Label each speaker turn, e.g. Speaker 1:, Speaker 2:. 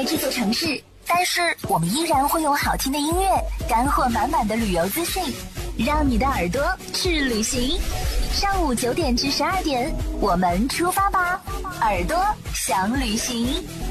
Speaker 1: 在这座城市，但是我们依然会用好听的音乐、干货满满的旅游资讯，让你的耳朵去旅行。上午9点至12点，我们出发吧，耳朵想旅行。